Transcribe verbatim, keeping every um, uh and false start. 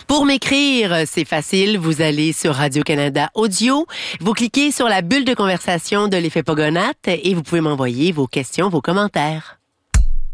Pour m'écrire, c'est facile. Vous allez sur Radio-Canada Audio, vous cliquez sur la bulle de conversation de l'effet Pogonatte et vous pouvez m'envoyer vos questions, vos commentaires.